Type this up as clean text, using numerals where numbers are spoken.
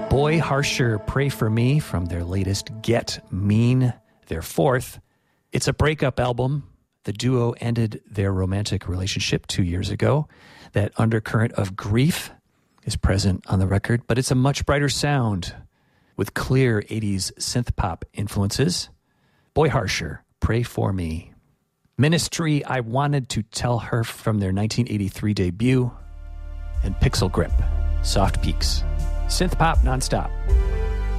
Boy Harsher, Pray For Me from their latest Get Mean, their fourth. It's a breakup album. The duo ended their romantic relationship 2 years ago. That undercurrent of grief is present on the record, but it's a much brighter sound with clear 80s synth pop influences. Boy Harsher, Pray For Me. Ministry, I Wanted to Tell Her from their 1983 debut. And Pixel Grip, Soft Peaks. Synth pop nonstop.